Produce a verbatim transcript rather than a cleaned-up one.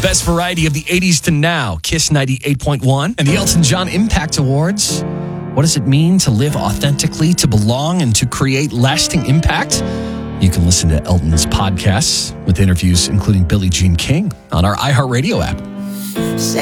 best variety of the eighties to now, Kiss ninety-eight point one, and the Elton John Impact Awards. What does it mean to live authentically, to belong, and to create lasting impact? You can listen to Elton's podcasts with interviews, including Billie Jean King, on our iHeartRadio app. Say